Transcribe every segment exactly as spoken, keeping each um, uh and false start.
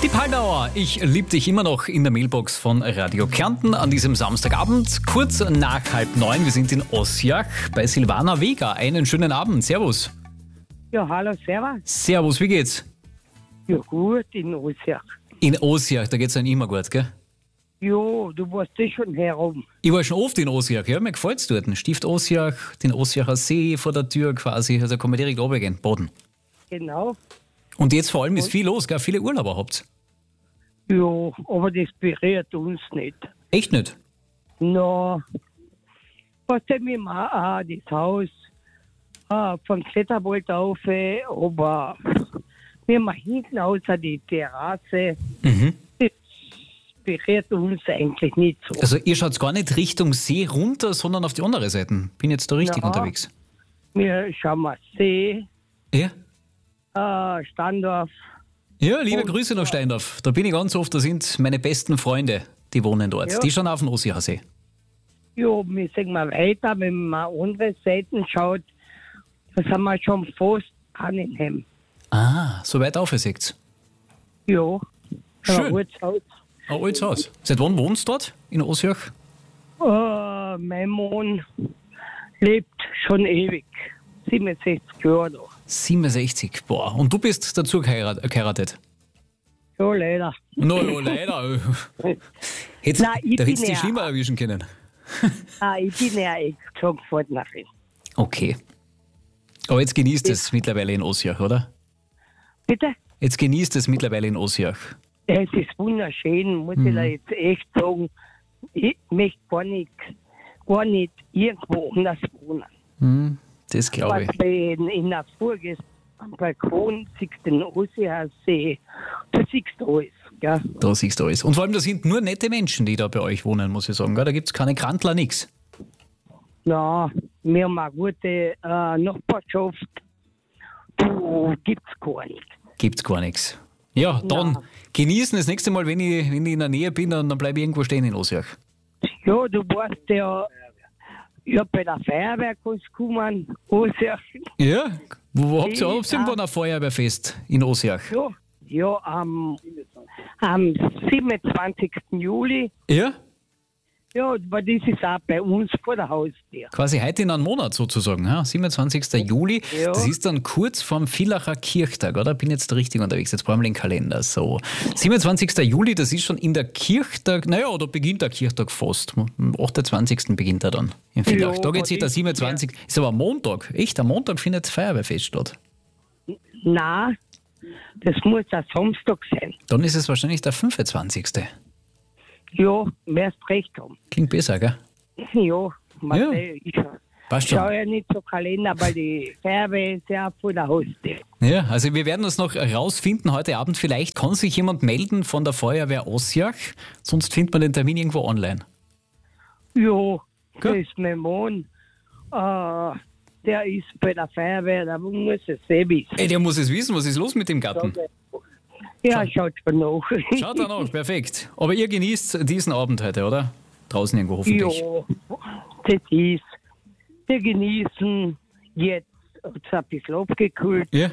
Die Paldauer, ich lieb dich immer noch in der Mailbox von Radio Kärnten an diesem Samstagabend, kurz nach halb neun. Wir sind in Ossiach bei Silvana Vega. Einen schönen Abend, servus. Ja, hallo, servus. Servus, wie geht's? Ja, gut, in Ossiach. In Ossiach, da geht's einem immer gut, gell? Ja, du warst eh schon herum. Ich war schon oft in Ossiach, ja, mir gefällt's dort. Stift Ossiach, den Ossiacher See vor der Tür quasi, also kann man direkt runtergehen, Boden. Genau. Und jetzt vor allem ist viel los, gell? Viele Urlauber habt's. Ja, aber das berührt uns nicht. Echt nicht? Na, was denn wir machen, das Haus ah, vom Kletterwald auf, aber wir machen hinten außer die Terrasse, Mhm. das berührt uns eigentlich nicht so. Also ihr schaut gar nicht Richtung See runter, sondern auf die andere Seite. Bin jetzt da richtig Ja. unterwegs? Wir schauen mal See, Ja? ah, Standorf. Ja, liebe Und- Grüße nach Steindorf. Da bin ich ganz oft, da sind meine besten Freunde, die wohnen dort. Ja. Die schauen auf den Ossiacher See. Ja, wir sagen mal weiter, wenn man andere Seiten schaut, da sind wir schon fast Annenheim. Ah, so weit auf, ihr seht's. Ja, Schön. ein altes Haus. Ein altes Haus. Seit wann wohnst du dort in Ossiach? Äh, mein Mann lebt schon ewig, siebenundsechzig Jahre da. siebenundsechzig, boah. Und du bist dazu geheirat- geheiratet? Ja, leider. No, no, leider. Hätt's, Nein, ich da bin hättest du dich ja- schlimmer erwischen können. Ah, ich bin ja Ex-Pfadnerin. Okay. Aber jetzt genießt es mittlerweile in Ossiach, oder? Bitte? Jetzt genießt es mittlerweile in Ossiach. Es ist wunderschön, muss Mhm. ich dir jetzt echt sagen. Ich möchte gar nicht, gar nicht irgendwo anders wohnen. Hm, das glaube Was ich. bei in, in der Burg am Balkon siehst du den Ossiacher See, du siehst alles. Gell? Da siehst du alles. Und vor allem, da sind nur nette Menschen, die da bei euch wohnen, muss ich sagen. Gell? Da gibt es keine Krantler, nix. Ja, wir haben eine gute äh, Nachbarschaft. Du gibt's gar nicht. Gibt's gar nichts. Ja, dann Ja. genießen das nächste Mal, wenn ich, wenn ich in der Nähe bin, dann, dann bleibe ich irgendwo stehen in Ossiach. Ja, du warst ja, ja bei der Feuerwehr kannst du kommen, Ossiach. Ja? Wo, wo habt ihr, Ja. habt ihr irgendwo ein Feuerwehrfest in Ossiach? Ja, ja am, am siebenundzwanzigsten Juli. Ja? Ja, aber das ist auch bei uns vor der Haustür. Quasi heute in einem Monat sozusagen, ha? siebenundzwanzigsten Juli. Ja. Das ist dann kurz vorm Villacher Kirchtag, oder? Bin jetzt richtig unterwegs, jetzt brauchen wir den Kalender. So, siebenundzwanzigsten Juli, das ist schon in der Kirchtag, naja, da beginnt der Kirchtag fast. Am achtundzwanzigsten beginnt er dann in Villach. Ja, da geht aber sich der das- siebenundzwanzigste ist aber am Montag. Echt, am Montag findet das Feuerwehrfest statt. Nein, das muss ein Samstag sein. Dann ist es wahrscheinlich der fünfundzwanzigste Ja, wirst recht haben. Klingt besser, gell? Ja, man Ja. sei- ich Passt schon. schaue ja nicht so Kalender, weil die Feuerwehr ist ja vor der Haustür. Ja, also wir werden das noch herausfinden heute Abend. Vielleicht kann sich jemand melden von der Feuerwehr Ossiach, sonst findet man den Termin irgendwo online. Ja, das Gut. ist mein Mann. Äh, der ist bei der Feuerwehr, da muss es eh wissen. Ey, der muss es wissen, was ist los mit dem Garten? Ja, schaut schon nach. Schaut da noch, perfekt. Aber ihr genießt diesen Abend heute, oder? Draußen irgendwo hoffentlich. Ja, das ist. Wir genießen jetzt, hat es ein bisschen abgekühlt Ja?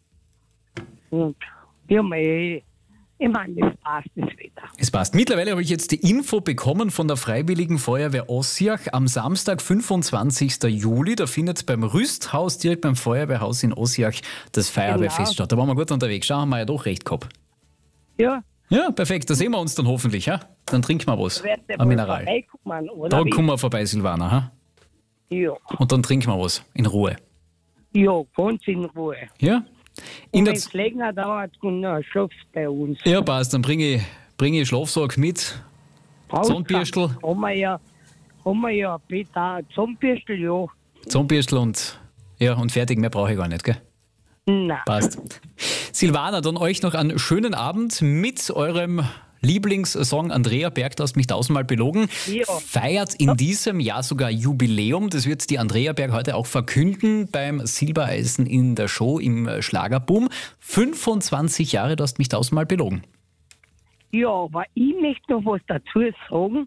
und wir haben eh, ich meine, das passt das Wetter. Es passt. Mittlerweile habe ich jetzt die Info bekommen von der Freiwilligen Feuerwehr Ossiach. Am Samstag, fünfundzwanzigsten Juli, da findet beim Rüsthaus, direkt beim Feuerwehrhaus in Ossiach, das Feuerwehrfest Genau. statt. Da waren wir gut unterwegs. Schauen wir ja doch recht gehabt. Ja, Ja, perfekt. Da sehen wir uns dann hoffentlich. Ja? Dann trinken wir was. wird der Ein wohl Mineral. vorbeikommen, oder? Da wie? kommen wir vorbei, Silvana. Ha? Ja, Und dann trinken wir was. In Ruhe. ja, ganz in Ruhe. Ja? In Und der wenn es länger dauert, dann schlafst du bei uns. ja, passt. Dann bringe ich, bringe ich Schlafsack mit. Zahnbürstel. Haben wir ja, haben wir ja, Peter, Zahnbürstel, ja. Zahnbürstel und, ja, und fertig. Mehr brauche ich gar nicht, gell? Nein. Passt. Silvana, dann euch noch einen schönen Abend mit eurem Lieblingssong Andrea Berg, du hast mich tausendmal belogen. Ja. Feiert in diesem Jahr sogar Jubiläum. Das wird die Andrea Berg heute auch verkünden beim Silbereisen in der Show im Schlagerboom. fünfundzwanzig Jahre, du hast mich tausendmal belogen. Ja, aber ich möchte noch was dazu sagen.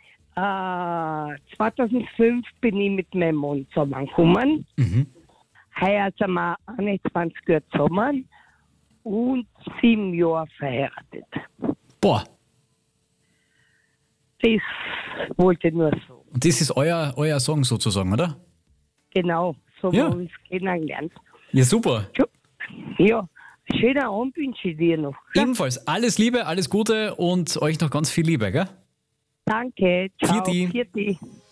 Äh, zweitausendfünf bin ich mit meinem Mann zusammengekommen. Mhm. Heuer sind wir einundzwanzig Jahre zusammen. und sieben Jahre verheiratet. Boah, Das wollte ich nur so. und das ist euer, euer Song sozusagen, oder? Genau, so Ja. haben wir uns kennengelernt. Ja, super. Ja, schönen Abend wünsche ich dir noch. Ebenfalls alles Liebe, alles Gute und euch noch ganz viel Liebe, gell? Danke, ciao. Vierte. Vierte.